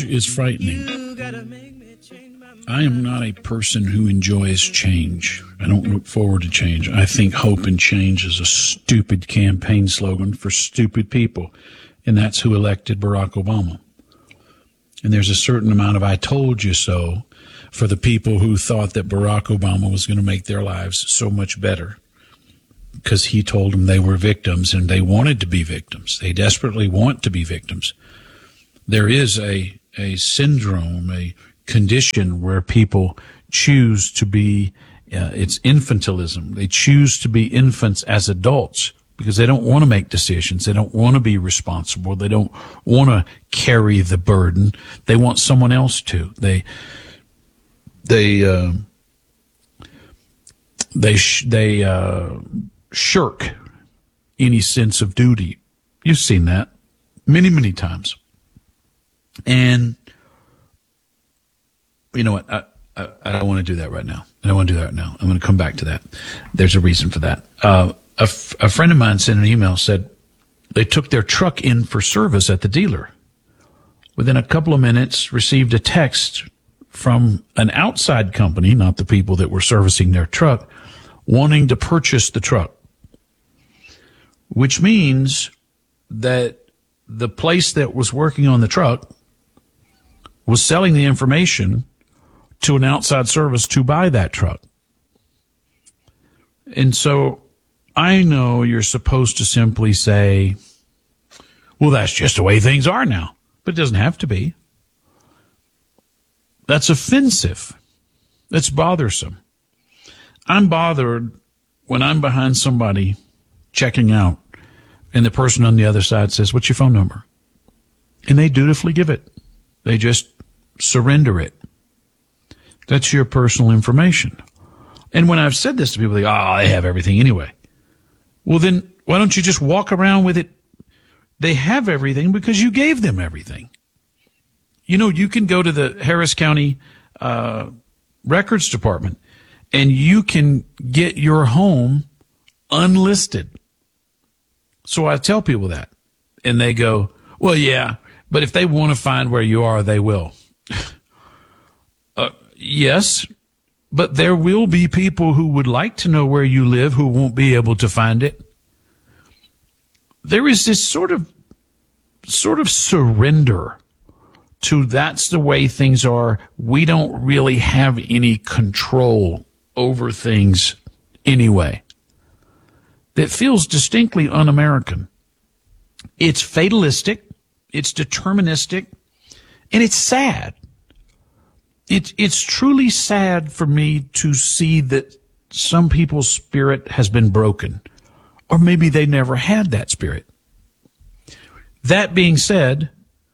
is frightening. I am not a person who enjoys change. I don't look forward to change. I think hope and change is a stupid campaign slogan for stupid people, and that's who elected Barack Obama. And there's a certain amount of I told you so for the people who thought that Barack Obama was going to make their lives so much better because he told them they were victims and they wanted to be victims. They desperately want to be victims. There is a syndrome, a condition where people choose to be, it's infantilism. They choose to be infants as adults because they don't want to make decisions. They don't want to be responsible. They don't want to carry the burden. They want someone else to. They shirk any sense of duty. You've seen that many, many times. And you know what? I don't want to do that right now. I don't want to do that right now. I'm going to come back to that. There's a reason for that. A friend of mine sent an email, said they took their truck in for service at the dealer. Within a couple of minutes, received a text from an outside company, not the people that were servicing their truck, wanting to purchase the truck, which means that the place that was working on the truck was selling the information to an outside service to buy that truck. And so I know you're supposed to simply say, well, that's just the way things are now, but it doesn't have to be. That's offensive. That's bothersome. I'm bothered when I'm behind somebody checking out and the person on the other side says, what's your phone number? And they dutifully give it. They just surrender it. That's your personal information. And when I've said this to people, they go, oh, they have everything anyway. Well, then why don't you just walk around with it? They have everything because you gave them everything. You know, you can go to the Harris County Records Department and you can get your home unlisted. So I tell people that. And they go, well, yeah, but if they want to find where you are, they will. Yes, but there will be people who would like to know where you live who won't be able to find it. There is this sort of surrender to that's the way things are. We don't really have any control over things anyway. That feels distinctly un-American. It's fatalistic, it's deterministic, and it's sad. It's truly sad for me to see that some people's spirit has been broken, or maybe they never had that spirit. That being said,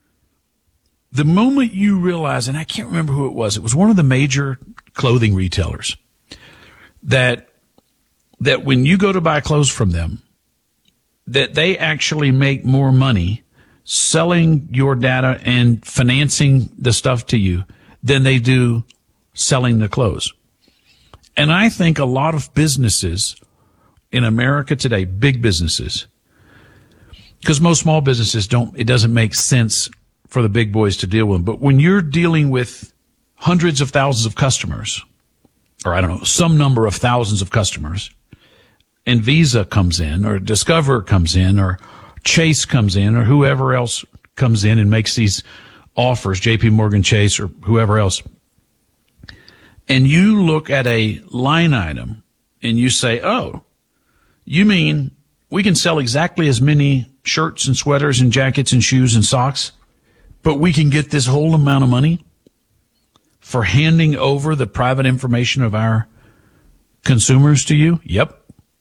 the moment you realize, and I can't remember who it was one of the major clothing retailers, that when you go to buy clothes from them, that they actually make more money selling your data and financing the stuff to you than they do selling the clothes. And I think a lot of businesses in America today, big businesses, because most small businesses it doesn't make sense for the big boys to deal with them. But when you're dealing with hundreds of thousands of customers, or I don't know, some number of thousands of customers, and Visa comes in, or Discover comes in, or Chase comes in, or whoever else comes in and makes these offers, JP Morgan Chase or whoever else, and you look at a line item and you say, oh, you mean we can sell exactly as many shirts and sweaters and jackets and shoes and socks, but we can get this whole amount of money for handing over the private information of our consumers to you? Yep.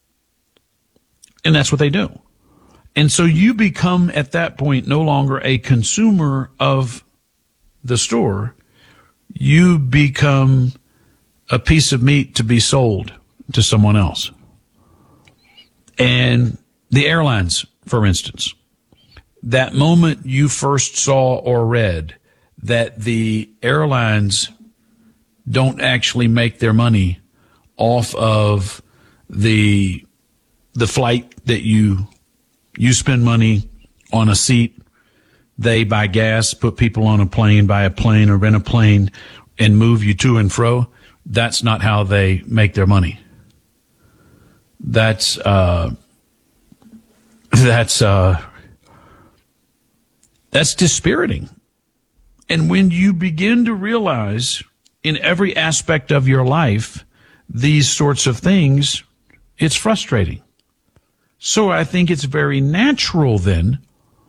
And that's what they do. And so you become, at that point, no longer a consumer of the store. You become a piece of meat to be sold to someone else. And the airlines, for instance, that moment you first saw or read that the airlines don't actually make their money off of the flight that you spend money on a seat They buy gas, put people on a plane, buy a plane or rent a plane and move you to and fro. That's not how they make their money. That's dispiriting. And when you begin to realize in every aspect of your life these sorts of things, it's frustrating. So I think it's very natural then,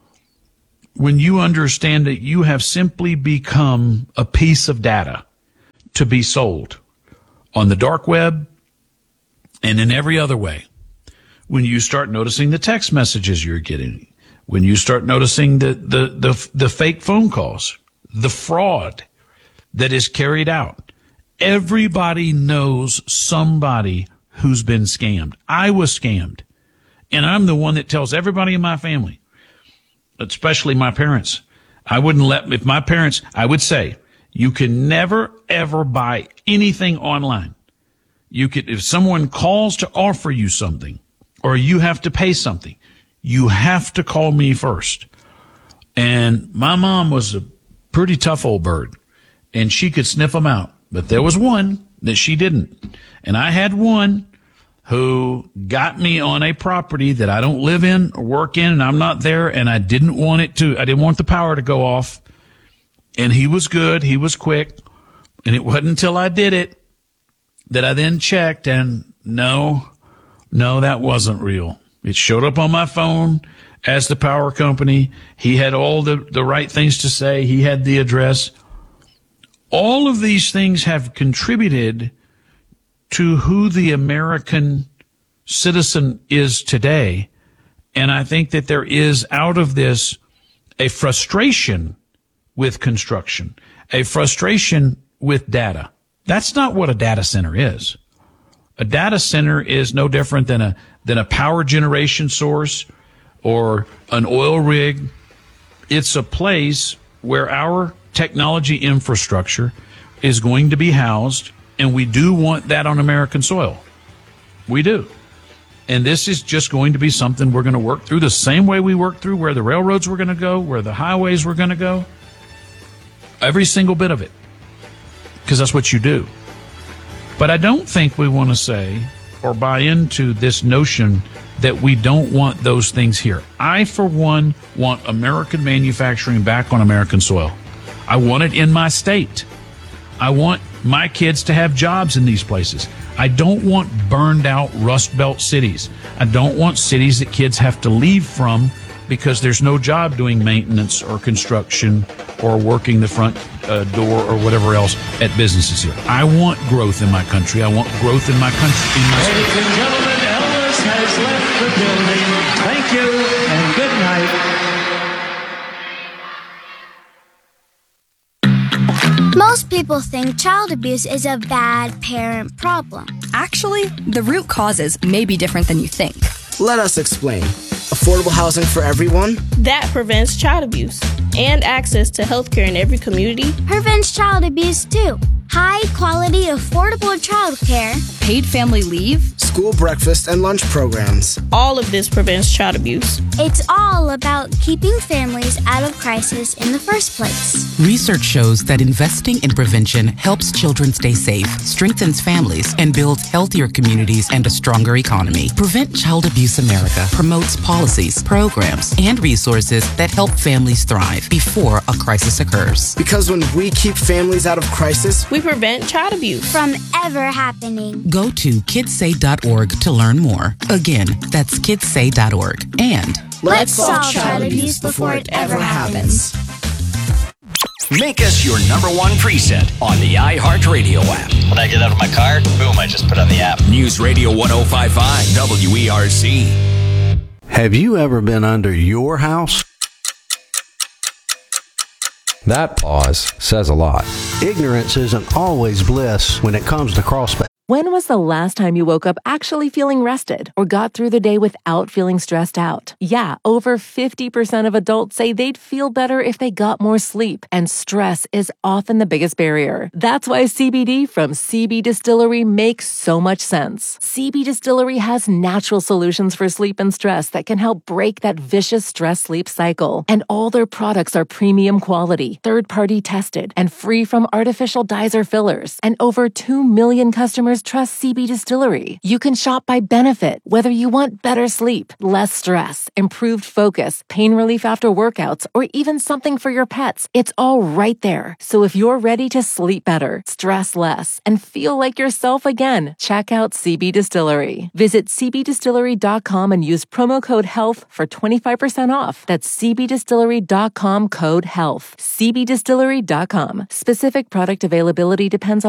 when you understand that you have simply become a piece of data to be sold on the dark web and in every other way, when you start noticing the text messages you're getting, when you start noticing the fake phone calls, the fraud that is carried out, everybody knows somebody who's been scammed. I was scammed, and I'm the one that tells everybody in my family, especially my parents. I would say, you can never, ever buy anything online. If someone calls to offer you something, or you have to pay something, you have to call me first. And my mom was a pretty tough old bird, and she could sniff them out. But there was one that she didn't. And I had one who got me on a property that I don't live in or work in, and I'm not there, and I didn't want the power to go off. And he was good, he was quick, and it wasn't until I did it that I then checked, and no, that wasn't real. It showed up on my phone as the power company. He had all the right things to say. He had the address. All of these things have contributed to who the American citizen is today. And I think that there is out of this a frustration with construction, a frustration with data. That's not what a data center is. A data center is no different than a power generation source or an oil rig. It's a place where our technology infrastructure is going to be housed, and we do want that on American soil. We do. And this is just going to be something we're going to work through the same way we worked through where the railroads were going to go, where the highways were going to go. Every single bit of it. Because that's what you do. But I don't think we want to say or buy into this notion that we don't want those things here. I, for one, want American manufacturing back on American soil. I want it in my state. I want my kids to have jobs in these places. I don't want burned out Rust Belt cities. I don't want cities that kids have to leave from because there's no job doing maintenance or construction or working the front door or whatever else at businesses here. I want growth in my country. I want growth in my country. Ladies and gentlemen, Elvis has left the building. Thank you and good night. Most people think child abuse is a bad parent problem. Actually, the root causes may be different than you think. Let us explain. Affordable housing for everyone? That prevents child abuse and access to health care in every community. Prevents child abuse too. High quality, affordable child care. Paid family leave. School breakfast and lunch programs. All of this prevents child abuse. It's all about keeping families out of crisis in the first place. Research shows that investing in prevention helps children stay safe, strengthens families, and builds healthier communities and a stronger economy. Prevent Child Abuse America promotes policies, programs, and resources that help families thrive before a crisis occurs. Because when we keep families out of crisis, we prevent child abuse from ever happening. Go to kidssay.org to learn more. Again, that's kidssay.org. And let's solve child abuse before it ever happens. Make us your number one preset on the iHeartRadio app. When I get out of my car, boom, I just put on the app. News Radio 105.5 WERC. Have you ever been under your house? That pause says a lot. Ignorance isn't always bliss when it comes to crawl space. When was the last time you woke up actually feeling rested or got through the day without feeling stressed out? Yeah, over 50% of adults say they'd feel better if they got more sleep, and stress is often the biggest barrier. That's why CBD from CB Distillery makes so much sense. CB Distillery has natural solutions for sleep and stress that can help break that vicious stress-sleep cycle. And all their products are premium quality, third-party tested, and free from artificial dyes or fillers. And over 2 million customers trust CB Distillery. You can shop by benefit, whether you want better sleep, less stress, improved focus, pain relief after workouts, or even something for your pets. It's all right there. So if you're ready to sleep better, stress less, and feel like yourself again, check out CB Distillery. Visit cbdistillery.com and use promo code HEALTH for 25% off. That's cbdistillery.com, code HEALTH. cbdistillery.com. Specific product availability depends on